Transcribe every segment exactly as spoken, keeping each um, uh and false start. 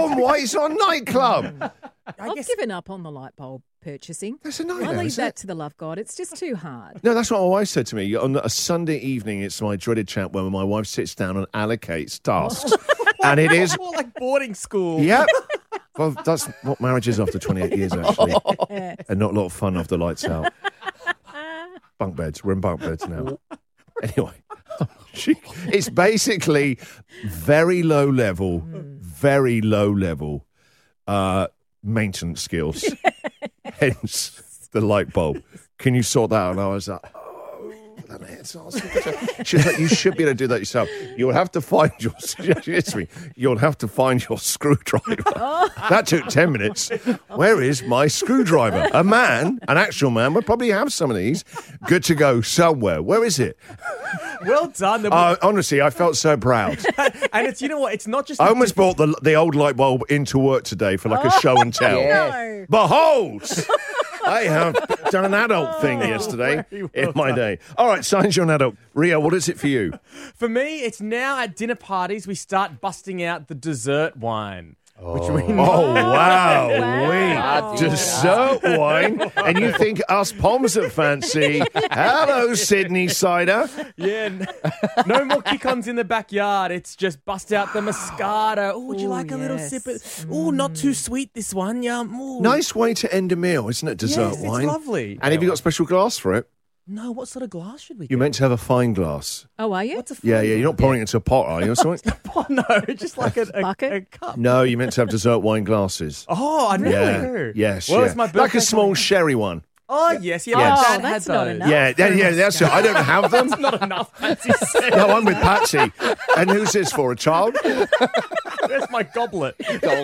Warm Whites on Nightclub. I've guess- given up on the light bulb purchasing. That's a nightmare, I leave isn't that it? to the love God. It's just too hard. No, that's what my wife said to me. On a Sunday evening, it's my dreaded chat when my wife sits down and allocates tasks. And it is... More like boarding school. Yep. Well, that's what marriage is after twenty-eight years, actually. Yeah. And not a lot of fun after lights out. Bunk beds. We're in bunk beds now. Anyway, she, it's basically very low level, very low level uh, maintenance skills. Hence the light bulb. Can you sort that out? And I was like, oh, damn it. It's not- She's like, you should be able to do that yourself. You'll have to find your, she hits me, you'll have to find your screwdriver. That took ten minutes. Where is my screwdriver? A man, an actual man, would probably have some of these. Good to go somewhere. Where is it? Well done. The- Uh, honestly, I felt so proud. and it's, you know what, it's not just... I almost brought the the old light bulb into work today for like a show and tell. No. Behold! I have done an adult thing yesterday very well in my done. day. All right, signs you're an adult. Rio, what is it for you? For me, it's now at dinner parties we start busting out the dessert wine. Which we know. Oh, wow. Wow. We dessert wine. And you think us Poms are fancy. Hello, Sydney cider. Yeah, n- no more kick-ons in the backyard. It's just bust out the Moscato. Oh, would you Ooh, like a little yes. sip of... Oh, not too sweet, this one. Yum. Ooh. Nice way to end a meal, isn't it, dessert Yes, it's wine? lovely. And have you got a special glass for it? No, what sort of glass should we You're get? meant to have a fine glass. Oh, are you? What's a Yeah, yeah. You're not pouring it into a pot, are you? Or something? Oh, no, just like a, a, Bucket? a cup. No, you're meant to have dessert wine glasses. Oh, I never Yeah. knew. Yes, Well, yeah. it's my Like birthday a small coming- sherry one. Oh, yes, yeah. Yes. My Oh, dad that's had not those. enough. Yeah, yeah, yeah, that's it. I don't have them. That's not enough, Patsy said. No, I'm with Patsy. And who's this for? A child? Where's my goblet?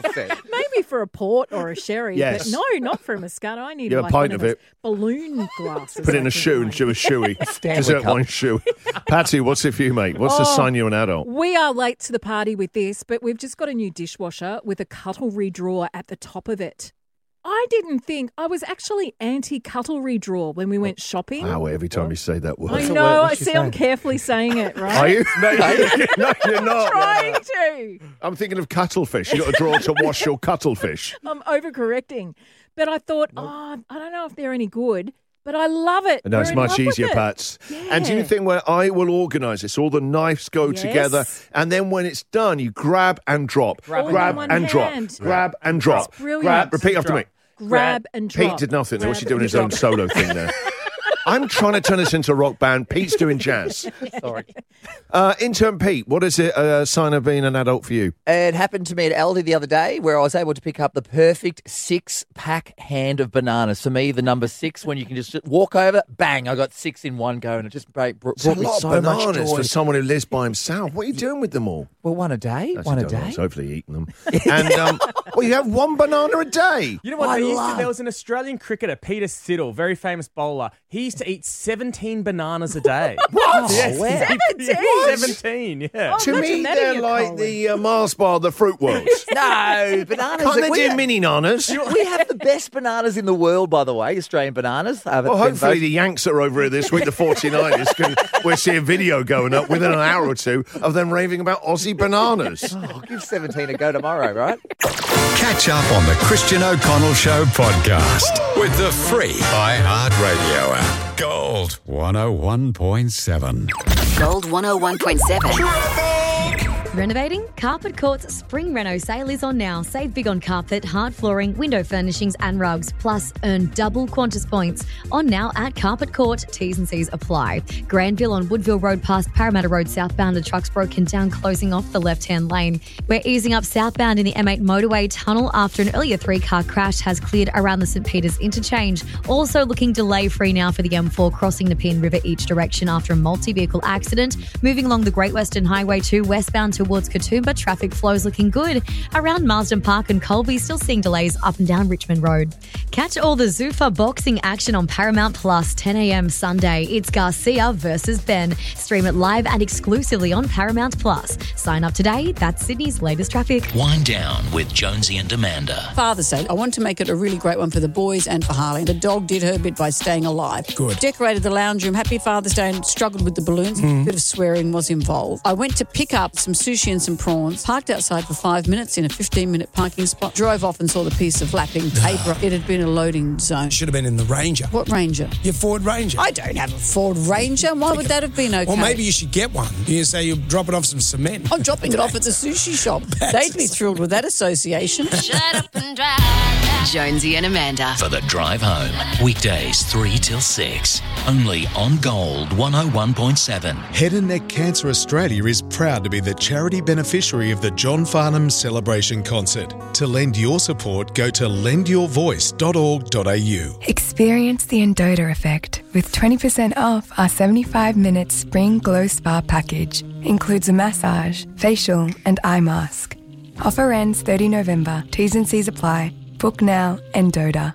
Maybe for a port or a sherry, Yes. but no, not for a Moscato. I need Yeah, a like pint one of those it. balloon glasses. Put it in I a think shoe I and do a shoey. Stanley Dessert cup. wine shoey. Patsy, what's it for you, mate? What's the Oh. sign you're an adult? We are late to the party with this, but we've just got a new dishwasher with a cutlery drawer at the top of it. I didn't think I was actually anti-cutlery drawer when we went shopping. Wow, every time you say that I word. What's the know. word? I What's she see. I'm saying? carefully saying it, right? Are you? No, you- no, you're not. Trying to. I'm thinking of cuttlefish. You've got a drawer to wash your cuttlefish. I'm overcorrecting, but I thought, oh, I don't know if they're any good, but I love it. No, it's We're in much love with easier, it. Pats. And do you Yeah. think where I will organise this, all the knives go Yes. together, and then when it's done, you grab and drop, All in grab one and drop, hand. grab and drop, That's brilliant. grab. Repeat after me. Grab and drop. Pete did nothing. What's he Grab doing and his own drop. solo thing there? I'm trying to turn this into a rock band. Pete's doing jazz. Sorry. Uh, intern Pete, what is it a uh, sign of being an adult for you? It happened to me at Aldi the other day where I was able to pick up the perfect six-pack hand of bananas. For me, the number six, when you can just walk over, bang, I got six in one go, and it just brought, brought It's a me lot so of much bananas joy. for someone who lives by himself. What are you doing with them all? Well, one a day, That's one a don't know. day. So hopefully eating them. And, um, well, you have one banana a day. You know what? I They used love- to, there was an Australian cricketer, Peter Siddle, very famous bowler. He used to eat seventeen bananas a day. What? Yes, where? seventeen? What? seventeen, yeah. Oh, To imagine me, that in they're your like colon. the uh, Mars bar, the fruit world. No, bananas. Can't they we, do have, mini nanas? we have the best bananas in the world, by the way, Australian bananas. Uh, Well, been hopefully voted- the Yanks that are over here this week, the forty-niners, can we'll see a video going up within an hour or two of them raving about Aussie bananas. Oh, I'll give seventeen a go tomorrow, right? Catch up on the Christian O'Connell Show podcast with the free iHeartRadio app. Gold one oh one point seven. Gold one oh one point seven. Renovating? Carpet Court's spring reno sale is on now. Save big on carpet, hard flooring, window furnishings and rugs. Plus, earn double Qantas points. On now at Carpet Court. T's and C's apply. Granville on Woodville Road past Parramatta Road southbound. A truck's broken down, closing off the left-hand lane. We're easing up southbound in the M eight motorway tunnel after an earlier three-car crash has cleared around the St Peters interchange. Also looking delay-free now for the M four crossing the Pin River each direction after a multi-vehicle accident. Moving along the Great Western Highway two westbound towards Katoomba, traffic flows looking good. Around Marsden Park and Colby, still seeing delays up and down Richmond Road. Catch all the Zuffa boxing action on Paramount Plus, ten a.m. Sunday. It's Garcia versus Ben. Stream it live and exclusively on Paramount Plus. Sign up today. That's Sydney's latest traffic. Wind down with Jonesy and Amanda. Father's Day. I want to make it a really great one for the boys and for Harley. The dog did her bit by staying alive. Good. Decorated the lounge room. Happy Father's Day and struggled with the balloons. A bit of swearing was involved. I went to pick up some sushi and some prawns, parked outside for five minutes in a fifteen-minute parking spot, drove off and saw the piece of lapping paper. It had been a loading zone. Should have been in the Ranger. What Ranger? Your Ford Ranger. I don't have a Ford Ranger. Why would that have been okay? Well, maybe you should get one. You say you're dropping off some cement. I'm dropping it off at the sushi shop. They'd be thrilled with that association. Shut up and drive. Jonesy and Amanda. For the drive home. Weekdays three till six. Only on Gold one oh one point seven. Head and Neck Cancer Australia is proud to be the charity beneficiary of the John Farnham Celebration Concert. To lend your support, go to lend your voice dot org dot a u. Experience the Endota effect with twenty percent off our seventy-five minute Spring Glow Spa package. Includes a massage, facial and eye mask. Offer ends thirtieth of November. T's and C's apply. Book now, Endota.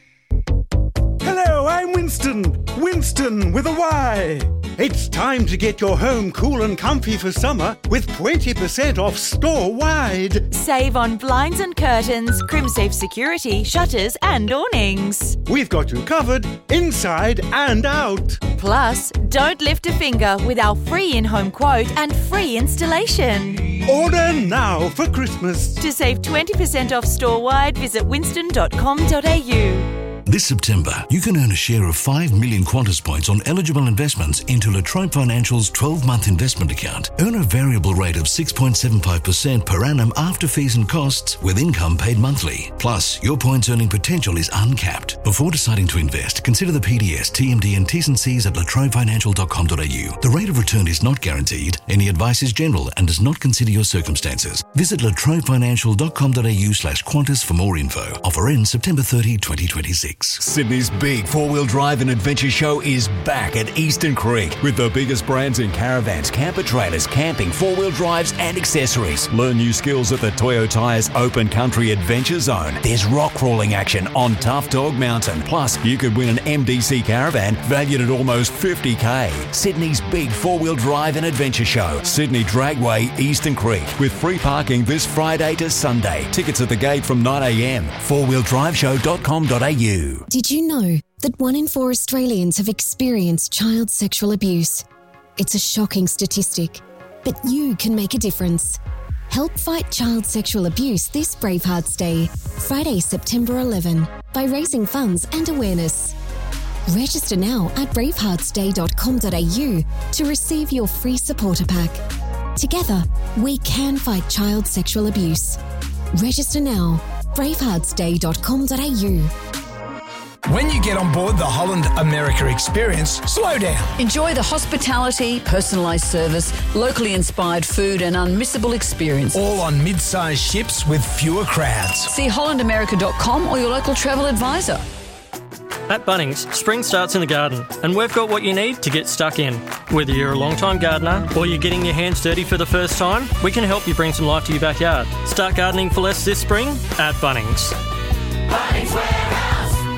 Hello, I'm Winston. Winston with a Y. It's time to get your home cool and comfy for summer with twenty percent off store-wide. Save on blinds and curtains, CrimSafe security, shutters and awnings. We've got you covered inside and out. Plus, don't lift a finger with our free in-home quote and free installation. Order now for Christmas. To save twenty percent off store-wide, visit winston dot com dot a u. This September, you can earn a share of five million Qantas points on eligible investments into La Trobe Financial's twelve-month investment account. Earn a variable rate of six point seven five percent per annum after fees and costs with income paid monthly. Plus, your points earning potential is uncapped. Before deciding to invest, consider the P D S, T M D and T's and C's at la trobe financial dot com dot a u. The rate of return is not guaranteed. Any advice is general and does not consider your circumstances. Visit la trobe financial dot com dot a u slash Qantas for more info. Offer ends September thirtieth, twenty twenty-six. Sydney's big four-wheel drive and adventure show is back at Eastern Creek with the biggest brands in caravans, camper trailers, camping, four-wheel drives and accessories. Learn new skills at the Toyo Tyres Open Country Adventure Zone. There's rock crawling action on Tough Dog Mountain. Plus, you could win an M D C caravan valued at almost fifty K. Sydney's big four-wheel drive and adventure show. Sydney Dragway, Eastern Creek with free parking this Friday to Sunday. Tickets at the gate from nine a m. four wheel drive show dot com dot a u. Did you know that one in four Australians have experienced child sexual abuse? It's a shocking statistic, but you can make a difference. Help fight child sexual abuse this Bravehearts Day, Friday, September eleventh, by raising funds and awareness. Register now at bravehearts day dot com dot a u to receive your free supporter pack. Together, we can fight child sexual abuse. Register now, bravehearts day dot com dot a u. When you get on board the Holland America experience, slow down. Enjoy the hospitality, personalised service, locally inspired food and unmissable experience. All on mid-sized ships with fewer crowds. See holland america dot com or your local travel advisor. At Bunnings, spring starts in the garden, and we've got what you need to get stuck in. Whether you're a long-time gardener or you're getting your hands dirty for the first time, we can help you bring some life to your backyard. Start gardening for less this spring at Bunnings. Bunnings Warehouse.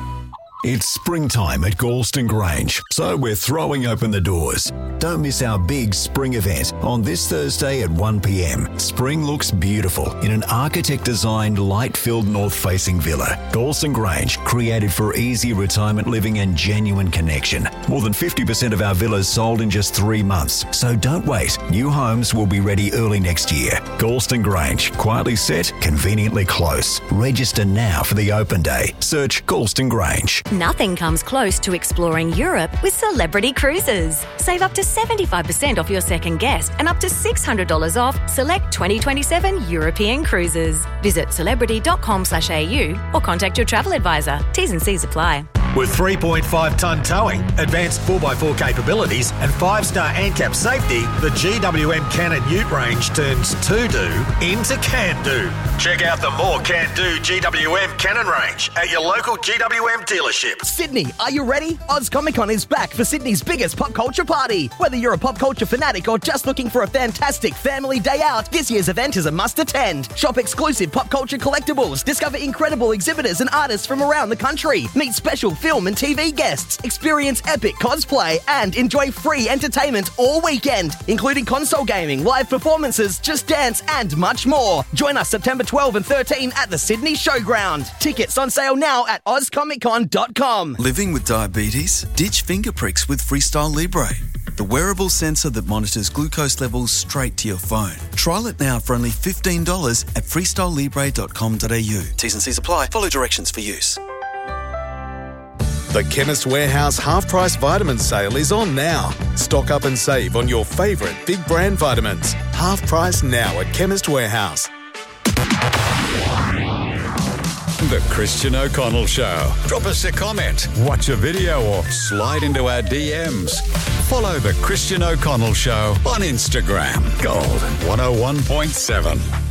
It's springtime at Galston Grange, so we're throwing open the doors. Don't miss our big spring event on this Thursday at one p m. Spring looks beautiful in an architect-designed, light-filled north-facing villa. Galston Grange, created for easy retirement living and genuine connection. More than fifty percent of our villas sold in just three months, so don't wait. New homes will be ready early next year. Galston Grange, quietly set, conveniently close. Register now for the open day. Search Galston Grange. Nothing comes close to exploring Europe with Celebrity Cruises. Save up to seventy-five percent off your second guest and up to six hundred dollars off select twenty twenty-seven European cruises. Visit celebrity dot com slash a u or contact your travel advisor. T's and C's apply. With three point five tonne towing, advanced four by four capabilities and five star ANCAP safety, the G W M Cannon Ute range turns to-do into can-do. Check out the more can-do G W M Cannon range at your local G W M dealership. Sydney, are you ready? Oz Comic Con is back for Sydney's biggest pop culture party. Whether you're a pop culture fanatic or just looking for a fantastic family day out, this year's event is a must attend. Shop exclusive pop culture collectibles, discover incredible exhibitors and artists from around the country, meet special film and T V guests, experience epic cosplay, and enjoy free entertainment all weekend, including console gaming, live performances, Just Dance, and much more. Join us September twelfth and thirteenth at the Sydney Showground. Tickets on sale now at oz comic con dot com. Living with diabetes? Ditch finger pricks with Freestyle Libre. the wearable sensor that monitors glucose levels straight to your phone. Trial it now for only fifteen dollars at freestyle libre dot com dot a u. T's and C's apply. Follow directions for use. The Chemist Warehouse half-price vitamin sale is on now. Stock up and save on your favourite big brand vitamins. Half price now at Chemist Warehouse. The Christian O'Connell Show. Drop us a comment, watch a video or slide into our D Ms. Follow The Christian O'Connell Show on Instagram. Gold one oh one point seven.